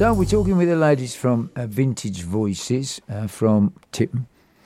So we're talking with the ladies from Vintage Voices from Tippen.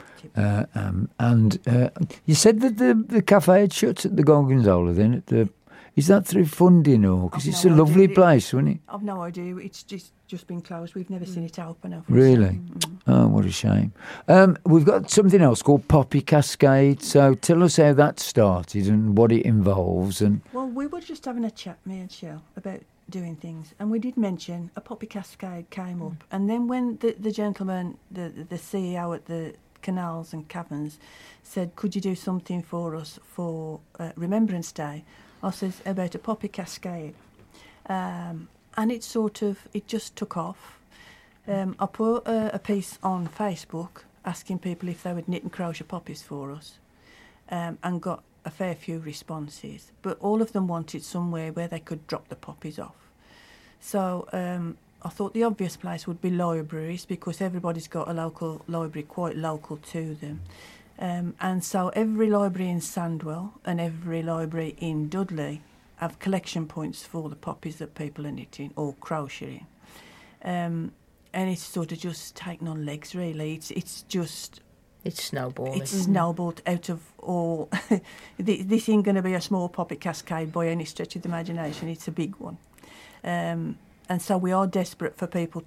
And you said that the cafe had shut at the Gorgonzola then. Is that through funding or? Because it's a lovely place, wasn't it? I've no idea. It's just been closed. We've never seen it open. Really? Oh, what a shame. We've got something else called Poppy Cascade. So tell us how that started and what it involves. Well, we were just having a chat, me and Shell, about doing things, and we did mention a Poppy Cascade came up, and then when the gentleman, the CEO at the Canals and Caverns, said, "Could you do something for us for Remembrance Day?" I says about a Poppy Cascade, and it just took off. I put a piece on Facebook asking people if they would knit and crochet poppies for us, and got a fair few responses, but all of them wanted somewhere where they could drop the poppies off. So I thought the obvious place would be libraries, because everybody's got a local library quite local to them. And so every library in Sandwell and every library in Dudley have collection points for the poppies that people are knitting or crocheting. And it's sort of just taken on legs, really. It's snowballing. It's snowballed out of all. This ain't going to be a small Poppy Cascade by any stretch of the imagination. It's a big one. And so we are desperate for people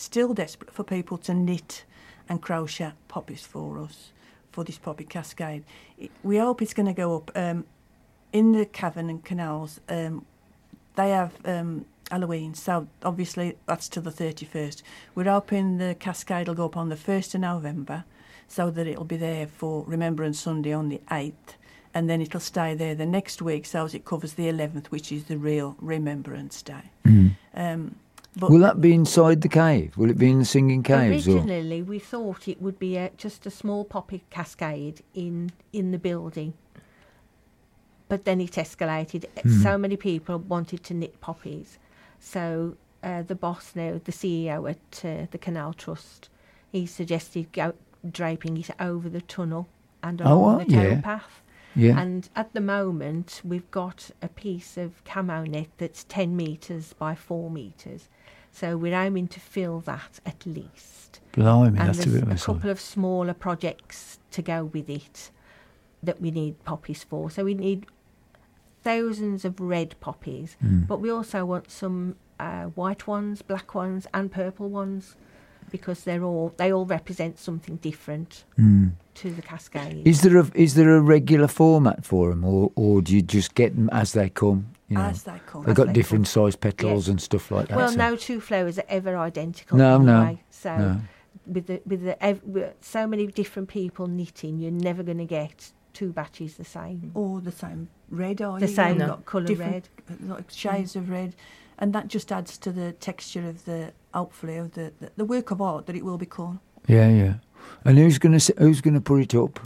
to knit and crochet poppies for us for this Poppy Cascade. We hope it's going to go up. In the Cavern and Canals, they have Halloween, so obviously that's till the 31st. We're hoping the Cascade will go up on the 1st of November, so that it'll be there for Remembrance Sunday on the 8th, and then it'll stay there the next week, so as it covers the 11th, which is the real Remembrance Day. But will that be inside the cave? Will it be in the Singing Caves? Originally, we thought it would be just a small Poppy Cascade in the building, but then it escalated. So many people wanted to knit poppies, so the boss now, the CEO at the Canal Trust, he suggested draping it over the tunnel and along the towpath. Yeah. And at the moment, we've got a piece of camo net that's 10 metres by 4 metres. So we're aiming to fill that at least. Blimey, and that's a bit of a couple of smaller projects to go with it that we need poppies for. So we need thousands of red poppies, but we also want some white ones, black ones and purple ones, because they all represent something different to the Cascade. Is there a regular format for them, or do you just get them as they come? You know, as they come. They've got different size petals and stuff like that. Well, so. No two flowers are ever identical. No, anyway. no. So no. with so many different people knitting, you're never going to get two batches the same. Or the same red, or the same colour red, like shades of red. And that just adds to the texture of hopefully of the work of art that it will become. Yeah. And who's going to put it up?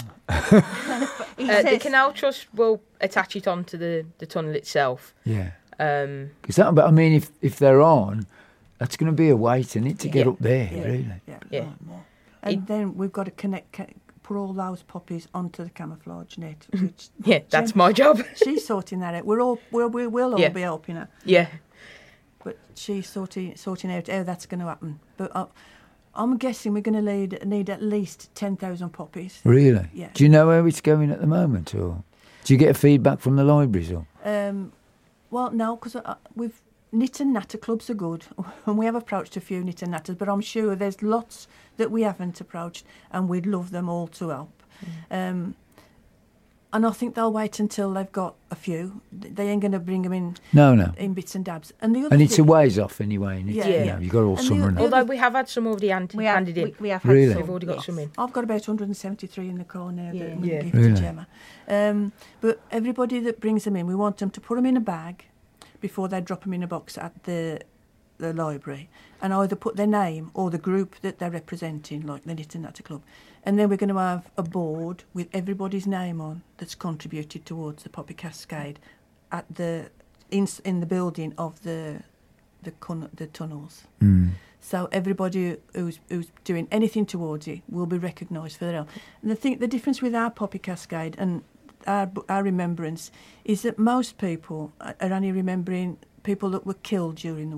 The Canal Trust will attach it onto the tunnel itself. Yeah. Because I mean, if they're on, that's going to be a wait, isn't it, to get up there, really? Yeah. And then we've got to put all those poppies onto the camouflage net. Which that's my job. She's sorting that out. We'll all be helping her. Yeah. But she's sorting out how that's going to happen. But I'm guessing we're going to need at least 10,000 poppies. Really? Yeah. Do you know where it's going at the moment, or do you get a feedback from the libraries? Or? Well, no, because we've knit and natter clubs are good, and we have approached a few knit and natters, but I'm sure there's lots that we haven't approached, and we'd love them all to help. And I think they'll wait until they've got a few. They ain't going to bring them in. No. In bits and dabs. And it's a ways off anyway. And you've got all summer and although we have had some already handed in. We have had really? some. We've already got some in. I've got about 173 in the car now that we give really? to Gemma. But everybody that brings them in, we want them to put them in a bag before they drop them in a box at the library, and either put their name or the group that they're representing, like the Knit and Natter Club. And then we're going to have a board with everybody's name on that's contributed towards the Poppy Cascade at in the building of the tunnels. So everybody who's doing anything towards it will be recognised for their help. And I think the difference with our Poppy Cascade and our remembrance is that most people are only remembering people that were killed during the